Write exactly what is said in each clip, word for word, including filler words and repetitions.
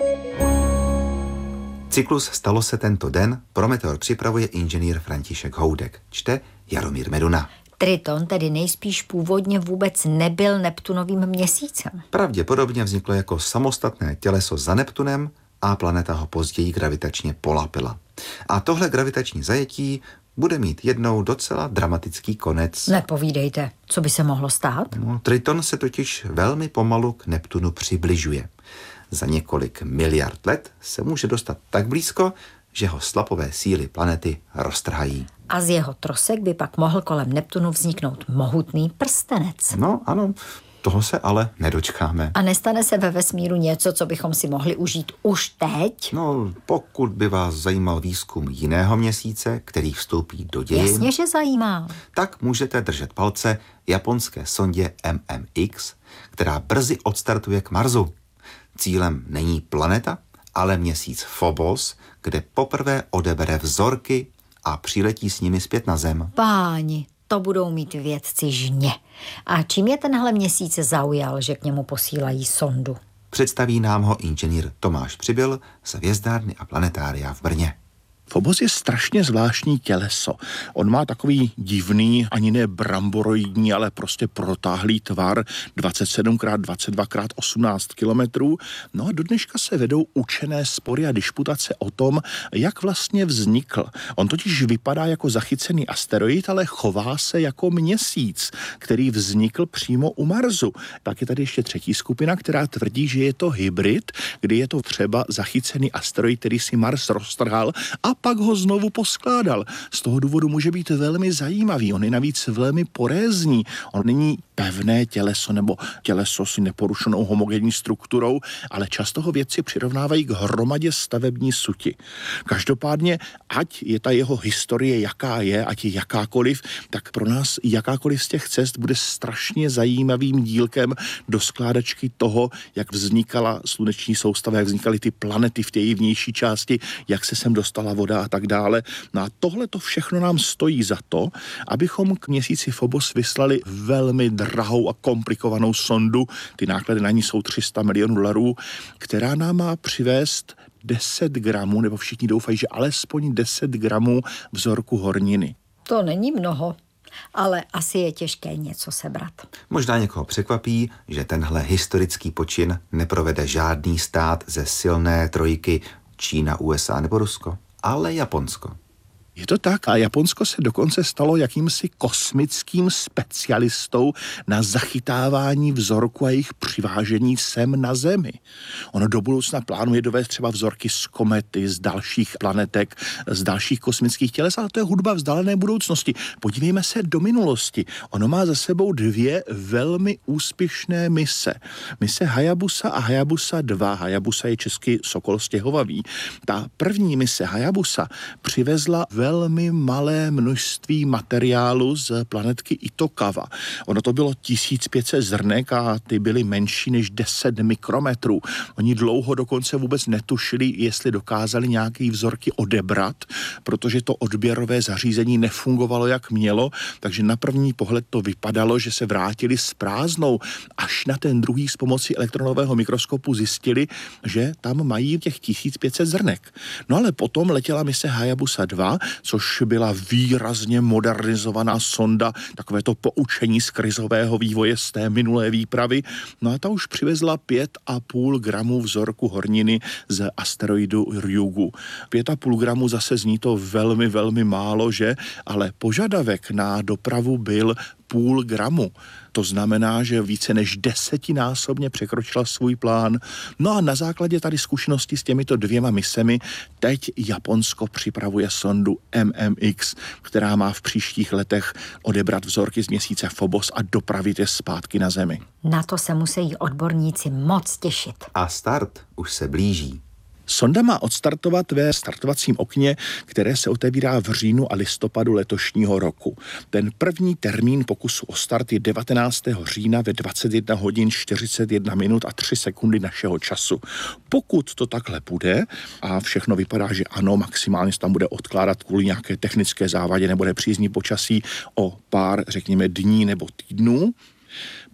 Cyklus Stalo se tento den pro Meteor připravuje inženýr František Houdek. Čte Jaromír Meduna. Triton tedy nejspíš původně vůbec nebyl Neptunovým měsícem. Pravděpodobně vzniklo jako samostatné těleso za Neptunem a planeta ho později gravitačně polapila. A tohle gravitační zajetí bude mít jednou docela dramatický konec. Nepovídejte, co by se mohlo stát? No, Triton se totiž velmi pomalu k Neptunu přibližuje. Za několik miliard let se může dostat tak blízko, že ho slapové síly planety roztrhají. A z jeho trosek by pak mohl kolem Neptunu vzniknout mohutný prstenec. No ano, toho se ale nedočkáme. A nestane se ve vesmíru něco, co bychom si mohli užít už teď? No, pokud by vás zajímal výzkum jiného měsíce, který vstoupí do dějin... Jasně, že zajímá. Tak můžete držet palce japonské sondě M M X, která brzy odstartuje k Marsu. Cílem není planeta, ale měsíc Phobos, kde poprvé odebere vzorky a přiletí s nimi zpět na Zem. Páni, to budou mít vědci žně. A čím je tenhle měsíc zaujal, že k němu posílají sondu? Představí nám ho inženýr Tomáš Přibyl z Hvězdárny a planetária v Brně. Phobos je strašně zvláštní těleso. On má takový divný, ani ne bramboroidní, ale prostě protáhlý tvar, dvacet sedm krát dvacet dva krát osmnáct kilometrů. No a do dneška se vedou učené spory a disputace o tom, jak vlastně vznikl. On totiž vypadá jako zachycený asteroid, ale chová se jako měsíc, který vznikl přímo u Marsu. Pak je tady ještě třetí skupina, která tvrdí, že je to hybrid, kdy je to třeba zachycený asteroid, který si Mars roztrhal a pak ho znovu poskládal. Z toho důvodu může být velmi zajímavý. On je navíc velmi porézní. On není pevné těleso nebo těleso s neporušenou homogenní strukturou, ale často ho vědci přirovnávají k hromadě stavební suti. Každopádně, ať je ta jeho historie jaká je, ať je jakákoliv, tak pro nás jakákoliv z těch cest bude strašně zajímavým dílkem do skládačky toho, jak vznikala sluneční soustava, jak vznikaly ty planety v té její vnější části, jak se sem dostala voda a tak dále. No a tohle to všechno nám stojí za to, abychom k měsíci Phobos vyslali velmi drahou a komplikovanou sondu, ty náklady na ní jsou tři sta milionů dolarů, která nám má přivést deset gramů, nebo všichni doufají, že alespoň deset gramů vzorku horniny. To není mnoho, ale asi je těžké něco sebrat. Možná někoho překvapí, že tenhle historický počin neprovede žádný stát ze silné trojky Čína, U S A nebo Rusko, ale Japonsko. Je to tak a Japonsko se dokonce stalo jakýmsi kosmickým specialistou na zachytávání vzorku a jejich přivážení sem na Zemi. Ono do budoucna plánuje dovést třeba vzorky z komety, z dalších planetek, z dalších kosmických těles, ale to je hudba vzdálené budoucnosti. Podívejme se do minulosti. Ono má za sebou dvě velmi úspěšné mise. Mise Hayabusa a Hayabusa dva. Hayabusa je český sokol stěhovavý. Ta první mise Hayabusa přivezla velmi malé množství materiálu z planetky Itokawa. Ono to bylo tisíc pět set zrnek a ty byly menší než deset mikrometrů. Oni dlouho dokonce vůbec netušili, jestli dokázali nějaký vzorky odebrat, protože to odběrové zařízení nefungovalo, jak mělo, takže na první pohled to vypadalo, že se vrátili s prázdnou. Až na ten druhý s pomocí elektronového mikroskopu zjistili, že tam mají těch tisíc pět set zrnek. No ale potom letěla mise Hayabusa dva, což byla výrazně modernizovaná sonda, takové to poučení z krizového vývoje z té minulé výpravy. No a ta už přivezla pět a půl gramů vzorku horniny z asteroidu Ryugu. Pět a půl gramu zase zní to velmi, velmi málo, že? Ale požadavek na dopravu byl půl gramu. To znamená, že více než desetinásobně překročila svůj plán. No a na základě tady zkušenosti s těmito dvěma misemi teď Japonsko připravuje sondu M M X, která má v příštích letech odebrat vzorky z měsíce Phobos a dopravit je zpátky na Zemi. Na to se musí odborníci moc těšit. A start už se blíží. Sonda má odstartovat ve startovacím okně, které se otevírá v říjnu a listopadu letošního roku. Ten první termín pokusu o start je devatenáctého října ve dvacet jedna hodin čtyřicet jedna minut a tři sekundy našeho času. Pokud to takhle bude a všechno vypadá, že ano, maximálně se tam bude odkládat kvůli nějaké technické závadě nebo nepřízní počasí o pár, řekněme, dní nebo týdnů,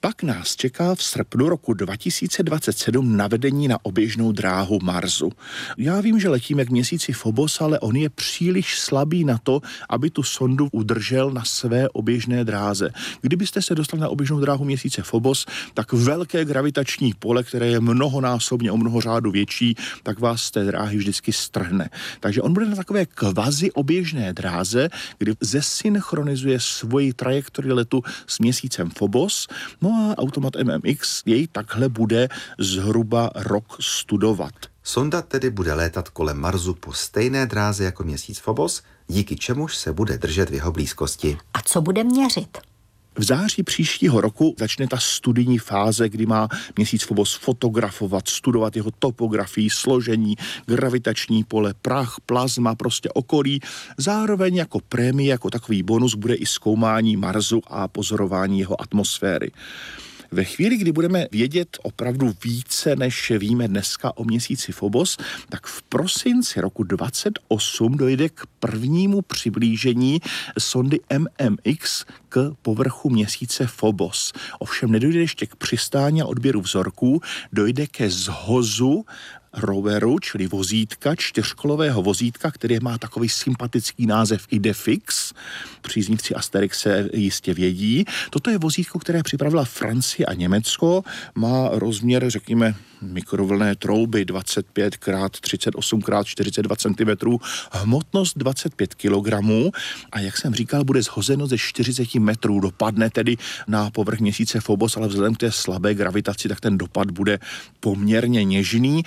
Pak nás čeká v srpnu roku dva tisíce dvacet sedm navedení na oběžnou dráhu Marsu. Já vím, že letíme k měsíci Phobos, ale on je příliš slabý na to, aby tu sondu udržel na své oběžné dráze. Kdybyste se dostali na oběžnou dráhu měsíce Phobos, tak velké gravitační pole, které je mnohonásobně o mnoho řádu větší, tak vás z té dráhy vždycky strhne. Takže on bude na takové kvazi oběžné dráze, kdy zesynchronizuje svoji trajektorii letu s měsícem Phobos. No a automat M M X jej takhle bude zhruba rok studovat. Sonda tedy bude létat kolem Marsu po stejné dráze jako měsíc Phobos, díky čemuž se bude držet v jeho blízkosti. A co bude měřit? V září příštího roku začne ta studijní fáze, kdy má měsíc Phobos fotografovat, studovat jeho topografii, složení, gravitační pole, prach, plazma, prostě okolí. Zároveň jako prémie, jako takový bonus bude i zkoumání Marsu a pozorování jeho atmosféry. Ve chvíli, kdy budeme vědět opravdu více, než víme dneska o měsíci Phobos, tak v prosinci roku dvacet osm dojde k prvnímu přiblížení sondy M M X k povrchu měsíce Phobos. Ovšem nedojde ještě k přistání a odběru vzorků, dojde ke zhozu roveru, čili vozítka, čtyřkolového vozítka, který má takový sympatický název Idefix. Příznivci Asterixe jistě vědí. Toto je vozítko, které připravila Francie a Německo. Má rozměr, řekněme, mikrovlnné trouby dvacet pět krát třicet osm krát čtyřicet dva centimetrů, hmotnost dvacet pět kilogramů a jak jsem říkal, bude zhozeno ze čtyřicet metrů. Dopadne tedy na povrch měsíce Phobos, ale vzhledem k té slabé gravitaci, tak ten dopad bude poměrně něžný.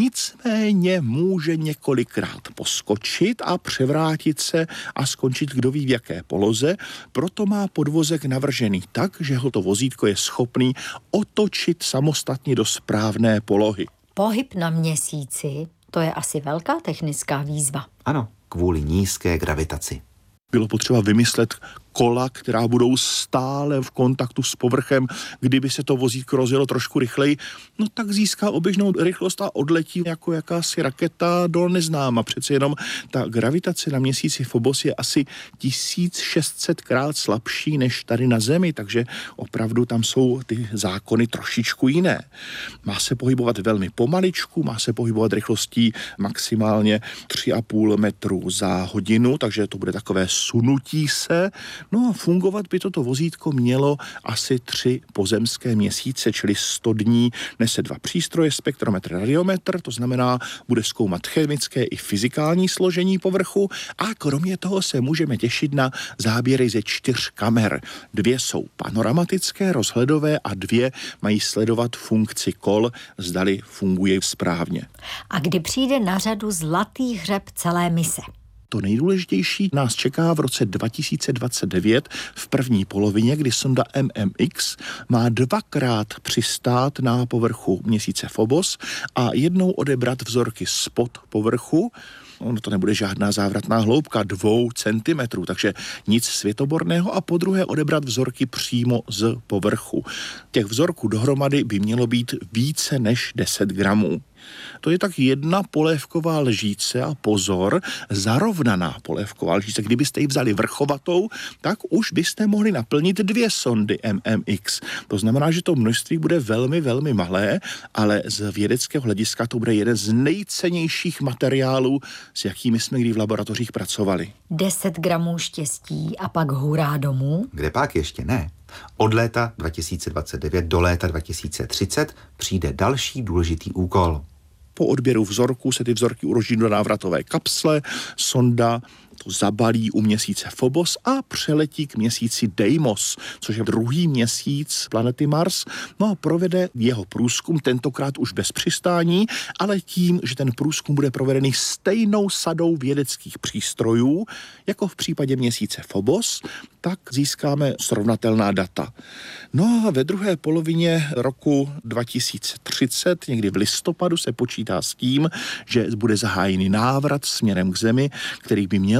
Nicméně může několikrát poskočit a převrátit se a skončit kdo ví v jaké poloze, proto má podvozek navržený tak, že ho to vozítko je schopný otočit samostatně do správné polohy. Pohyb na měsíci, to je asi velká technická výzva. Ano, kvůli nízké gravitaci. Bylo potřeba vymyslet kola, která budou stále v kontaktu s povrchem. Kdyby se to vozítko rozjelo trošku rychleji, no tak získá oběžnou rychlost a odletí jako jakási raketa do neznáma. Přece jenom ta gravitace na měsíci Phobos je asi tisíc šest set krát slabší než tady na Zemi, takže opravdu tam jsou ty zákony trošičku jiné. Má se pohybovat velmi pomaličku, má se pohybovat rychlostí maximálně tři a půl metru za hodinu, takže to bude takové sunutí se. No a fungovat by toto vozítko mělo asi tři pozemské měsíce, čili sto dní, nese dva přístroje, spektrometr, radiometr, to znamená, bude zkoumat chemické i fyzikální složení povrchu a kromě toho se můžeme těšit na záběry ze čtyř kamer. Dvě jsou panoramatické, rozhledové a dvě mají sledovat funkci kol, zdali funguje správně. A kdy přijde na řadu zlatý hřeb celé mise? To nejdůležitější nás čeká v roce dva tisíce dvacet devět v první polovině, kdy sonda M M X má dvakrát přistát na povrchu měsíce Phobos a jednou odebrat vzorky spod povrchu. Ono to nebude žádná závratná hloubka dvou centimetrů, takže nic světoborného a po druhé odebrat vzorky přímo z povrchu. Těch vzorků dohromady by mělo být více než deset gramů. To je tak jedna polévková lžíce a pozor, zarovnaná polévková lžíce. Kdybyste ji vzali vrchovatou, tak už byste mohli naplnit dvě sondy M M X. To znamená, že to množství bude velmi, velmi malé, ale z vědeckého hlediska to bude jeden z nejcennějších materiálů, s jakými jsme kdy v laboratořích pracovali. deset gramů štěstí a pak hurá domů? Kde pak ještě ne? Od léta dva tisíce dvacet devět do léta dva tisíce třicet přijde další důležitý úkol. Po odběru vzorků se ty vzorky uloží do návratové kapsle, sonda to zabalí u měsíce Phobos a přeletí k měsíci Deimos, což je druhý měsíc planety Mars. No a provede jeho průzkum, tentokrát už bez přistání, ale tím, že ten průzkum bude provedený stejnou sadou vědeckých přístrojů, jako v případě měsíce Phobos, tak získáme srovnatelná data. No a ve druhé polovině roku dva tisíce třicet, někdy v listopadu, se počítá s tím, že bude zahájený návrat směrem k Zemi, který by měl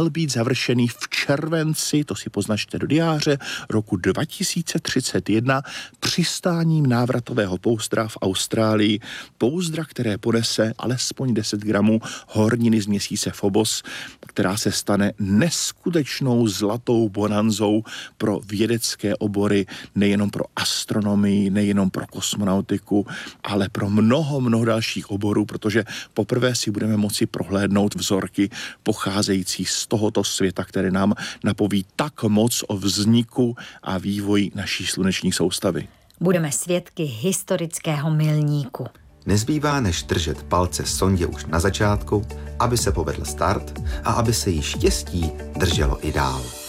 měl být završený v červenci, to si poznačte do diáře, roku dva tisíce třicet jedna přistáním návratového pouzdra v Austrálii. Pouzdra, které ponese alespoň deset gramů horniny z měsíce Phobos, která se stane neskutečnou zlatou bonanzou pro vědecké obory, nejenom pro astronomii, nejenom pro kosmonautiku, ale pro mnoho, mnoho dalších oborů, protože poprvé si budeme moci prohlédnout vzorky pocházející z tohoto světa, které nám napoví tak moc o vzniku a vývoji naší sluneční soustavy. Budeme svědky historického milníku. Nezbývá než držet palce sondě už na začátku, aby se povedl start a aby se jí štěstí drželo i dál.